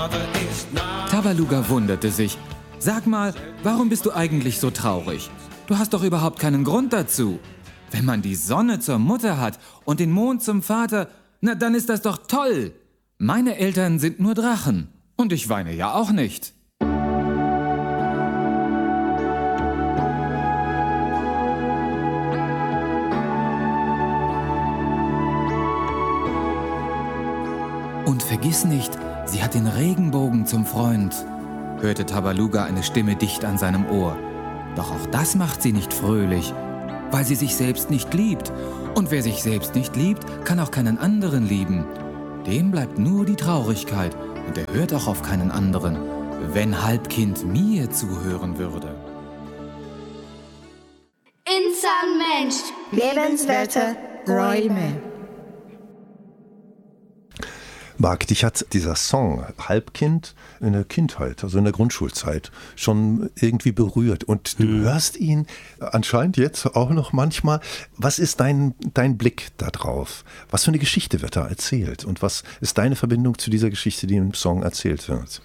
Tabaluga wunderte sich. Sag mal, warum bist du eigentlich so traurig? Du hast doch überhaupt keinen Grund dazu. Wenn man die Sonne zur Mutter hat und den Mond zum Vater, na dann ist das doch toll. Meine Eltern sind nur Drachen und ich weine ja auch nicht. Und vergiss nicht, sie hat den Regenbogen zum Freund, hörte Tabaluga eine Stimme dicht an seinem Ohr. Doch auch das macht sie nicht fröhlich, weil sie sich selbst nicht liebt. Und wer sich selbst nicht liebt, kann auch keinen anderen lieben. Dem bleibt nur die Traurigkeit und er hört auch auf keinen anderen, wenn Halbkind mir zuhören würde. Insan Mensch. Lebenswerte Räume. Marc, dich hat dieser Song Halbkind in der Kindheit, also in der Grundschulzeit, schon irgendwie berührt. Und du hörst ihn anscheinend jetzt auch noch manchmal. Was ist dein Blick da drauf? Was für eine Geschichte wird da erzählt? Und was ist deine Verbindung zu dieser Geschichte, die im Song erzählt wird?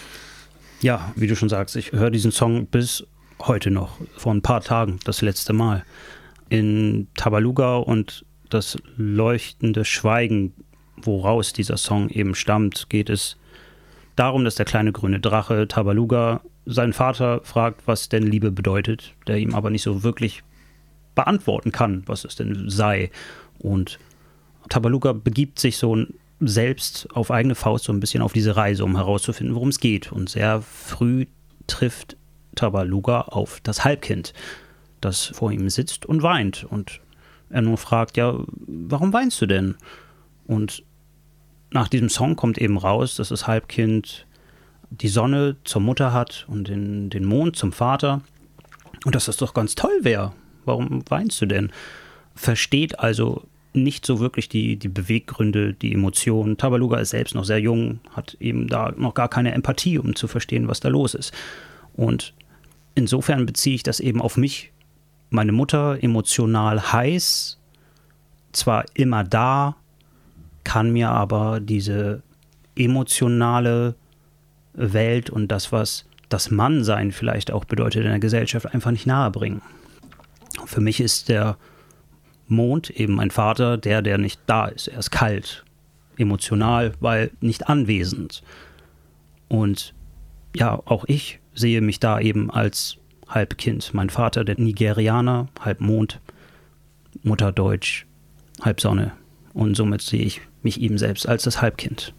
Ja, wie du schon sagst, ich höre diesen Song bis heute noch, vor ein paar Tagen, das letzte Mal. In Tabaluga und das leuchtende Schweigen, woraus dieser Song eben stammt, geht es darum, dass der kleine grüne Drache Tabaluga seinen Vater fragt, was denn Liebe bedeutet, der ihm aber nicht so wirklich beantworten kann, was es denn sei. Und Tabaluga begibt sich so selbst auf eigene Faust so ein bisschen auf diese Reise, um herauszufinden, worum es geht. Und sehr früh trifft Tabaluga auf das Halbkind, das vor ihm sitzt und weint. Und er nur fragt, ja, warum weinst du denn? Und nach diesem Song kommt eben raus, dass das Halbkind die Sonne zur Mutter hat und den Mond zum Vater. Und dass das doch ganz toll wäre. Warum weinst du denn? Versteht also nicht so wirklich die Beweggründe, die Emotionen. Tabaluga ist selbst noch sehr jung, hat eben da noch gar keine Empathie, um zu verstehen, was da los ist. Und insofern beziehe ich das eben auf mich. Meine Mutter, emotional heiß, zwar immer da, kann mir aber diese emotionale Welt und das, was das Mannsein vielleicht auch bedeutet in der Gesellschaft, einfach nicht nahe bringen. Für mich ist der Mond eben mein Vater, der nicht da ist. Er ist kalt, emotional, weil nicht anwesend. Und ja, auch ich sehe mich da eben als Halbkind. Mein Vater, der Nigerianer, halb Mond, Mutter Deutsch, halb Sonne. Und somit sehe ich mich eben selbst als das Halbkind.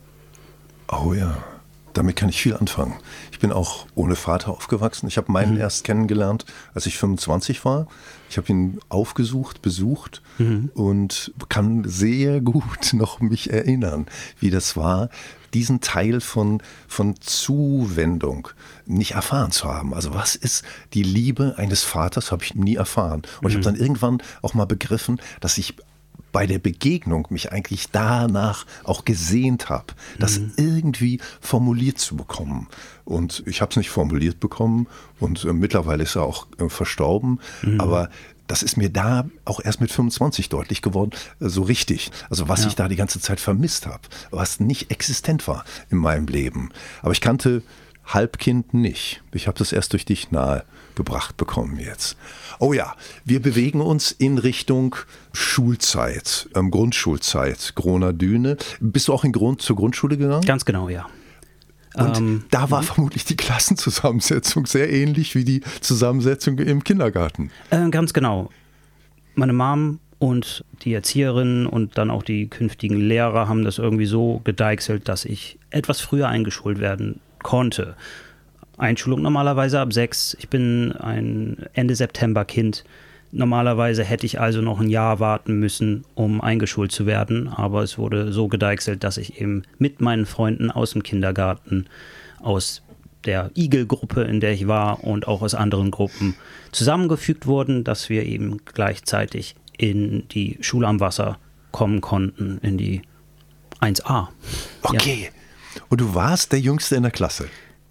Oh ja, damit kann ich viel anfangen. Ich bin auch ohne Vater aufgewachsen. Ich habe meinen erst kennengelernt, als ich 25 war. Ich habe ihn aufgesucht, besucht und kann sehr gut noch mich erinnern, wie das war, diesen Teil von Zuwendung nicht erfahren zu haben. Also was ist die Liebe eines Vaters, habe ich nie erfahren. Und ich habe dann irgendwann auch mal begriffen, dass ich bei der Begegnung mich eigentlich danach auch gesehnt habe, das irgendwie formuliert zu bekommen. Und ich habe es nicht formuliert bekommen und mittlerweile ist er auch verstorben, aber das ist mir da auch erst mit 25 deutlich geworden, so richtig. Also was ich da die ganze Zeit vermisst habe, was nicht existent war in meinem Leben. Aber ich kannte Halbkind nicht. Ich habe das erst durch dich nahe gebracht bekommen jetzt. Oh ja, wir bewegen uns in Richtung Schulzeit, Grundschulzeit, Groner Düne. Bist du auch zur Grundschule gegangen? Ganz genau, ja. Und da war vermutlich die Klassenzusammensetzung sehr ähnlich wie die Zusammensetzung im Kindergarten. Ganz genau. Meine Mom und die Erzieherinnen und dann auch die künftigen Lehrer haben das irgendwie so gedeichselt, dass ich etwas früher eingeschult werden konnte. Einschulung normalerweise ab 6. Ich bin ein Ende September Kind. Normalerweise hätte ich also noch ein Jahr warten müssen, um eingeschult zu werden. Aber es wurde so gedeichselt, dass ich eben mit meinen Freunden aus dem Kindergarten, aus der Igel-Gruppe, in der ich war, und auch aus anderen Gruppen zusammengefügt wurden, dass wir eben gleichzeitig in die Schule am Wasser kommen konnten, in die 1a. Okay. Ja. Und du warst der Jüngste in der Klasse?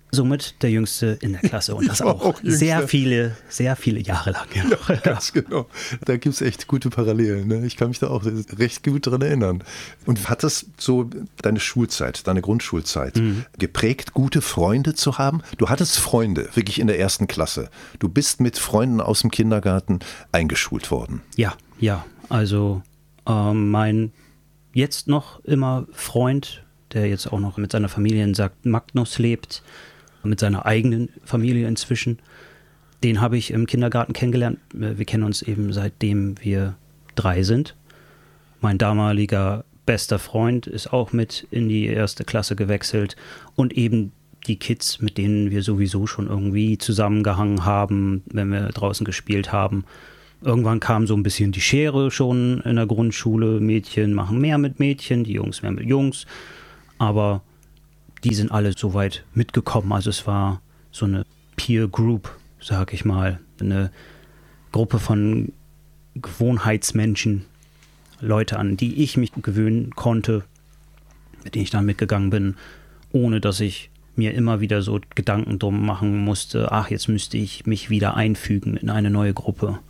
somit der Jüngste in der Klasse und das auch sehr viele Jahre lang. Ja, ganz genau. Da gibt es echt gute Parallelen. Ne? Ich kann mich da auch recht gut dran erinnern. Und hat das so deine Schulzeit, deine Grundschulzeit geprägt, gute Freunde zu haben? Du hattest Freunde, wirklich in der 1. Klasse. Du bist mit Freunden aus dem Kindergarten eingeschult worden. Ja. Also mein jetzt noch immer Freund, der jetzt auch noch mit seiner Familie in St. Magnus lebt, mit seiner eigenen Familie inzwischen. Den habe ich im Kindergarten kennengelernt. Wir kennen uns eben seitdem wir 3 sind. Mein damaliger bester Freund ist auch mit in die 1. Klasse gewechselt. Und eben die Kids, mit denen wir sowieso schon irgendwie zusammengehangen haben, wenn wir draußen gespielt haben. Irgendwann kam so ein bisschen die Schere schon in der Grundschule. Mädchen machen mehr mit Mädchen, die Jungs mehr mit Jungs. Aber die sind alle soweit mitgekommen. Also es war so eine Peer Group, sag ich mal. Eine Gruppe von Gewohnheitsmenschen, Leute, an die ich mich gewöhnen konnte, mit denen ich dann mitgegangen bin, ohne dass ich mir immer wieder so Gedanken drum machen musste, ach, jetzt müsste ich mich wieder einfügen in eine neue Gruppe.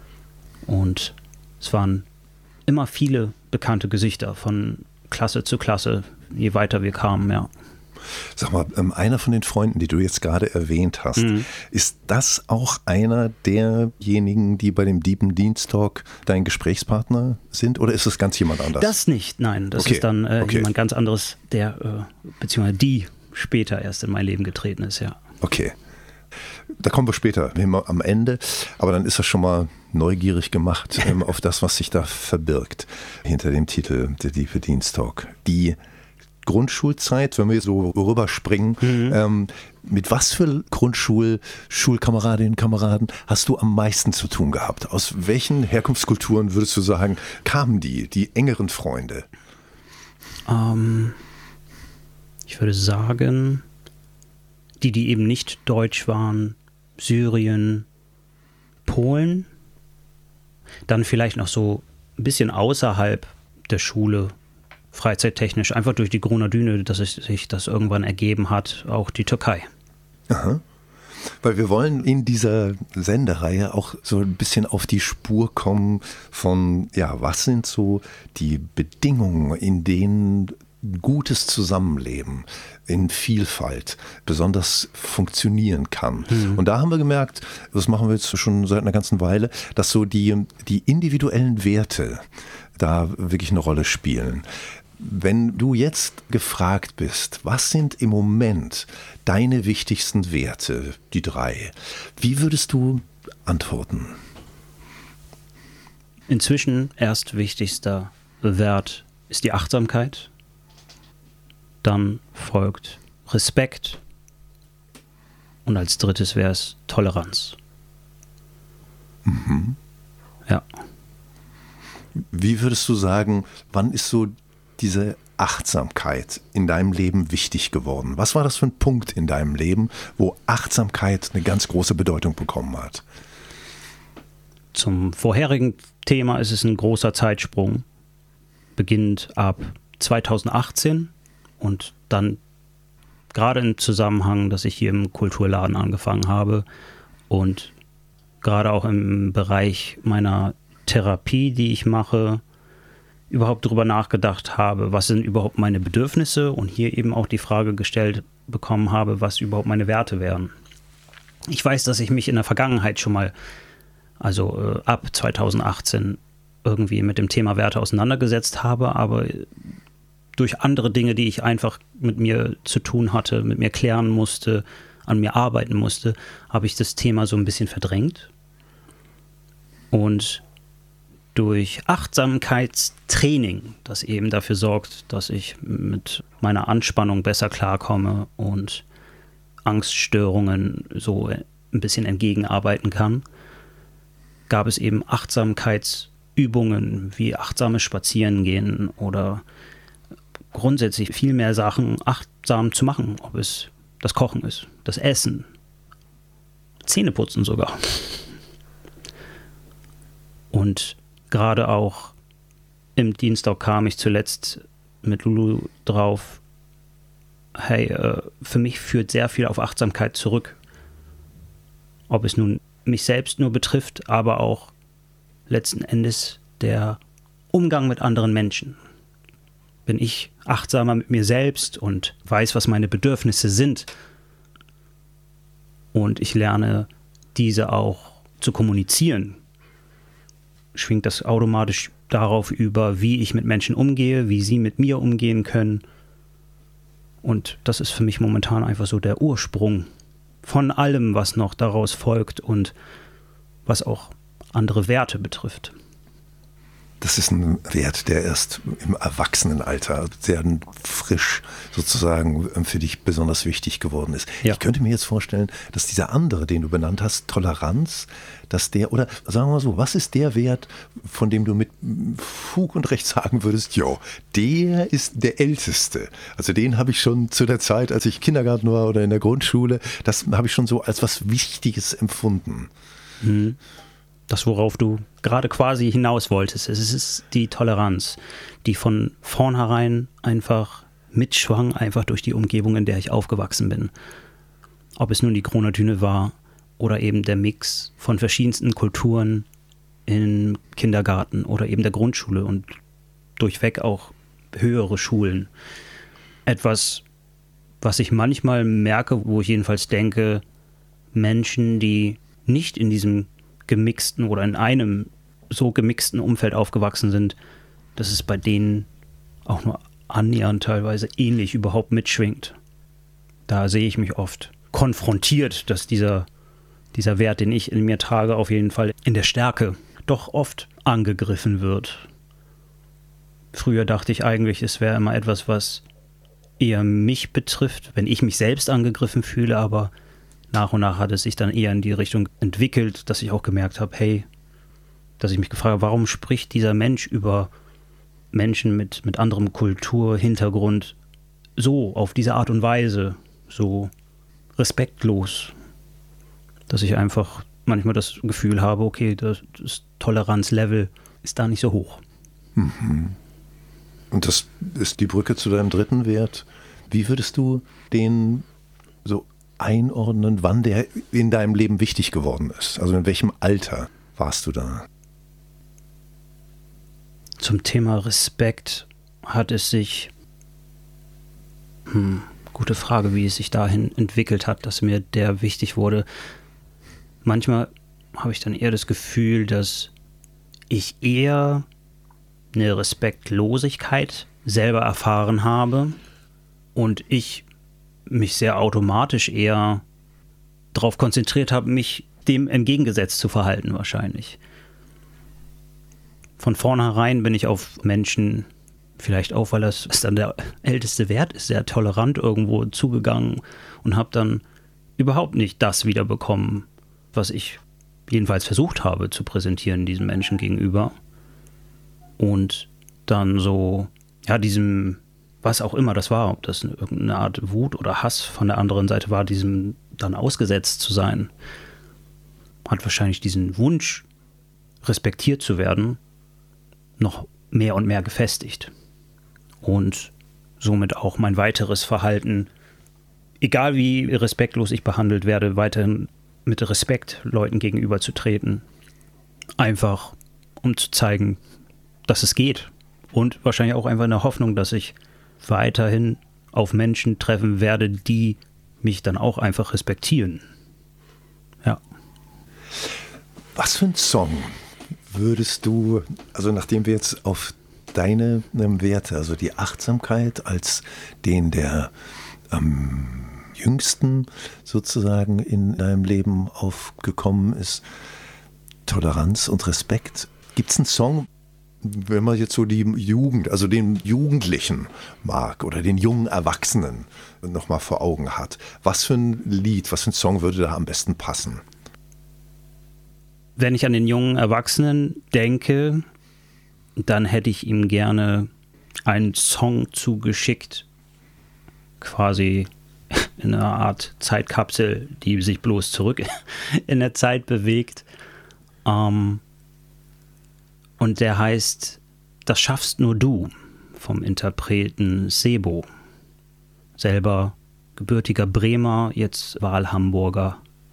Und es waren immer viele bekannte Gesichter von Klasse zu Klasse, je weiter wir kamen, ja. Sag mal, einer von den Freunden, die du jetzt gerade erwähnt hast, ist das auch einer derjenigen, die bei dem Deep Dienst Talk dein Gesprächspartner sind? Oder ist es ganz jemand anders? Das nicht, nein. Das ist dann jemand ganz anderes, der, beziehungsweise die später erst in mein Leben getreten ist, ja. Okay. Da kommen wir später, am Ende. Aber dann ist das schon mal neugierig gemacht auf das, was sich da verbirgt hinter dem Titel der Deep Dienst Talk. Die Grundschulzeit, wenn wir so rüberspringen, mit was für Schulkameradinnen und Kameraden hast du am meisten zu tun gehabt? Aus welchen Herkunftskulturen würdest du sagen, kamen die engeren Freunde? Ich würde sagen, die eben nicht deutsch waren, Syrien, Polen, dann vielleicht noch so ein bisschen außerhalb der Schule, freizeittechnisch, einfach durch die Grenadine, dass sich das irgendwann ergeben hat, auch die Türkei. Aha. Weil wir wollen in dieser Sendereihe auch so ein bisschen auf die Spur kommen von, ja, was sind so die Bedingungen, in denen gutes Zusammenleben in Vielfalt besonders funktionieren kann. Und da haben wir gemerkt, das machen wir jetzt schon seit einer ganzen Weile, dass so die individuellen Werte da wirklich eine Rolle spielen. Wenn du jetzt gefragt bist, was sind im Moment deine wichtigsten Werte, die 3, wie würdest du antworten? Inzwischen erst wichtigster Wert ist die Achtsamkeit. Dann folgt Respekt. Und als drittes wäre es Toleranz. Mhm. Ja. Wie würdest du sagen, wann ist so diese Achtsamkeit in deinem Leben wichtig geworden? Was war das für ein Punkt in deinem Leben, wo Achtsamkeit eine ganz große Bedeutung bekommen hat? Zum vorherigen Thema ist es ein großer Zeitsprung, beginnend ab 2018 und dann gerade im Zusammenhang, dass ich hier im Kulturladen angefangen habe und gerade auch im Bereich meiner Therapie, die ich mache, überhaupt darüber nachgedacht habe, was sind überhaupt meine Bedürfnisse und hier eben auch die Frage gestellt bekommen habe, was überhaupt meine Werte wären. Ich weiß, dass ich mich in der Vergangenheit schon mal, also ab 2018, irgendwie mit dem Thema Werte auseinandergesetzt habe, aber durch andere Dinge, die ich einfach mit mir zu tun hatte, mit mir klären musste, an mir arbeiten musste, habe ich das Thema so ein bisschen verdrängt. Und durch Achtsamkeitstraining, das eben dafür sorgt, dass ich mit meiner Anspannung besser klarkomme und Angststörungen so ein bisschen entgegenarbeiten kann, gab es eben Achtsamkeitsübungen wie achtsames Spazierengehen oder grundsätzlich viel mehr Sachen achtsam zu machen, ob es das Kochen ist, das Essen, Zähneputzen sogar. Und gerade auch im Dienstag kam ich zuletzt mit Lulu drauf, hey, für mich führt sehr viel auf Achtsamkeit zurück. Ob es nun mich selbst nur betrifft, aber auch letzten Endes der Umgang mit anderen Menschen. Bin ich achtsamer mit mir selbst und weiß, was meine Bedürfnisse sind. Und ich lerne, diese auch zu kommunizieren. Schwingt das automatisch darauf über, wie ich mit Menschen umgehe, wie sie mit mir umgehen können. Und das ist für mich momentan einfach so der Ursprung von allem, was noch daraus folgt und was auch andere Werte betrifft. Das ist ein Wert, der erst im Erwachsenenalter sehr frisch sozusagen für dich besonders wichtig geworden ist. Ja. Ich könnte mir jetzt vorstellen, dass dieser andere, den du benannt hast, Toleranz, dass der, oder sagen wir mal so, was ist der Wert, von dem du mit Fug und Recht sagen würdest, jo, der ist der Älteste. Also den habe ich schon zu der Zeit, als ich Kindergarten war oder in der Grundschule, das habe ich schon so als was Wichtiges empfunden. Das, worauf du gerade quasi hinaus wolltest, es ist die Toleranz, die von vornherein einfach mitschwang, einfach durch die Umgebung, in der ich aufgewachsen bin. Ob es nun die Kronadüne war oder eben der Mix von verschiedensten Kulturen im Kindergarten oder eben der Grundschule und durchweg auch höhere Schulen. Etwas, was ich manchmal merke, wo ich jedenfalls denke, Menschen, die nicht in diesem gemixten oder in einem so gemixten Umfeld aufgewachsen sind, dass es bei denen auch nur annähernd teilweise ähnlich überhaupt mitschwingt. Da sehe ich mich oft konfrontiert, dass dieser Wert, den ich in mir trage, auf jeden Fall in der Stärke doch oft angegriffen wird. Früher dachte ich eigentlich, es wäre immer etwas, was eher mich betrifft, wenn ich mich selbst angegriffen fühle, aber nach und nach hat es sich dann eher in die Richtung entwickelt, dass ich auch gemerkt habe, hey, dass ich mich gefragt habe, warum spricht dieser Mensch über Menschen mit anderem Kulturhintergrund so, auf diese Art und Weise, so respektlos, dass ich einfach manchmal das Gefühl habe, okay, das Toleranzlevel ist da nicht so hoch. Mhm. Und das ist die Brücke zu deinem dritten Wert. Wie würdest du den so einordnen, wann der in deinem Leben wichtig geworden ist? Also in welchem Alter warst du da? Zum Thema Respekt hat es sich, gute Frage, wie es sich dahin entwickelt hat, dass mir der wichtig wurde. Manchmal habe ich dann eher das Gefühl, dass ich eher eine Respektlosigkeit selber erfahren habe und ich mich sehr automatisch eher darauf konzentriert habe, mich dem entgegengesetzt zu verhalten wahrscheinlich. Von vornherein bin ich auf Menschen, vielleicht auch, weil das dann der älteste Wert ist, sehr tolerant irgendwo zugegangen und habe dann überhaupt nicht das wiederbekommen, was ich jedenfalls versucht habe zu präsentieren diesem Menschen gegenüber. Und dann so, ja, diesem, was auch immer das war, ob das irgendeine Art Wut oder Hass von der anderen Seite war, diesem dann ausgesetzt zu sein, hat wahrscheinlich diesen Wunsch, respektiert zu werden, noch mehr und mehr gefestigt. Und somit auch mein weiteres Verhalten, egal wie respektlos ich behandelt werde, weiterhin mit Respekt Leuten gegenüber zu treten. Einfach, um zu zeigen, dass es geht. Und wahrscheinlich auch einfach in der Hoffnung, dass ich weiterhin auf Menschen treffen werde, die mich dann auch einfach respektieren. Ja. Was für ein Song würdest du, also nachdem wir jetzt auf deine Werte, also die Achtsamkeit als den der jüngsten sozusagen in deinem Leben aufgekommen ist, Toleranz und Respekt, gibt es einen Song, wenn man jetzt so die Jugend, also den Jugendlichen mag oder den jungen Erwachsenen nochmal vor Augen hat, was für ein Lied, was für ein Song würde da am besten passen? Wenn ich an den jungen Erwachsenen denke, dann hätte ich ihm gerne einen Song zugeschickt, quasi in einer Art Zeitkapsel, die sich bloß zurück in der Zeit bewegt. Und der heißt Das schaffst nur du vom Interpreten Sebo. selber gebürtiger Bremer, jetzt Wahlhamburger,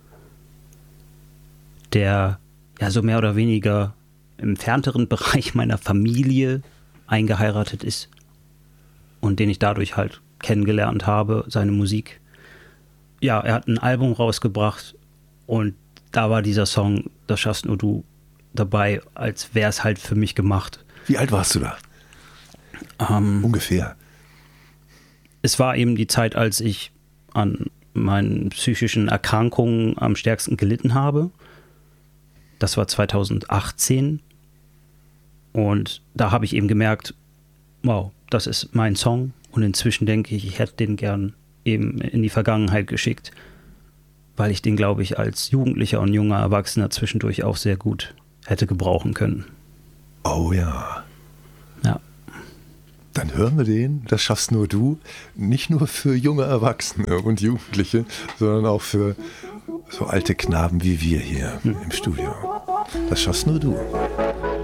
der ja so mehr oder weniger im entfernteren Bereich meiner Familie eingeheiratet ist und den ich dadurch halt kennengelernt habe, seine Musik. Ja, er hat ein Album rausgebracht und da war dieser Song Das schaffst nur du dabei, als wäre es halt für mich gemacht. Wie alt warst du da? Ungefähr. Es war eben die Zeit, als ich an meinen psychischen Erkrankungen am stärksten gelitten habe. Das war 2018. Und da habe ich eben gemerkt, wow, das ist mein Song. Und inzwischen denke ich, ich hätte den gern eben in die Vergangenheit geschickt, weil ich den, glaube ich, als Jugendlicher und junger Erwachsener zwischendurch auch sehr gut hätte gebrauchen können. Oh ja. Ja. Dann hören wir den, das schaffst nur du, nicht nur für junge Erwachsene und Jugendliche, sondern auch für so alte Knaben wie wir hier im Studio. Das schaffst nur du.